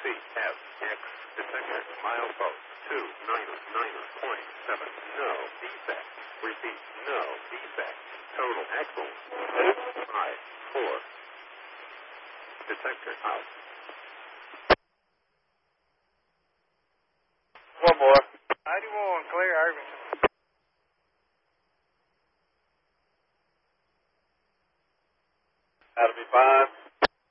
CFX. Detector milepost 299.7. No defect. Repeat, no defect. Total excellent. 854. Detector out. One more. 91, clear, Irving. That'll be fine.